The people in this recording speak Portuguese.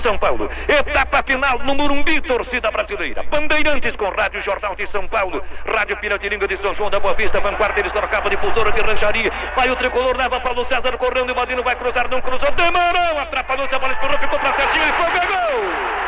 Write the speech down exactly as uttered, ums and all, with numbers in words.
São Paulo. Etapa final no Morumbi, torcida brasileira. Bandeirantes com Rádio Jornal de São Paulo. Rádio Piratininga de São João da Boa Vista. Vanguarda, eles estão cabo de pulsora de rancharia. Vai o tricolor, leva Paulo César correndo. O Badino vai cruzar, não cruzou. Demorou, atrapalhou-se, a bola estourou, ficou pra Serginho. É fogo, é gol!